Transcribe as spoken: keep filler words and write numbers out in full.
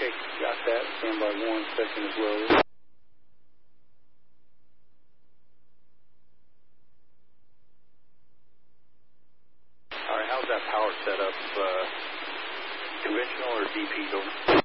Okay, got that. Stand by one second as well. All right, how's that power set up? Uh, conventional or D P? Over?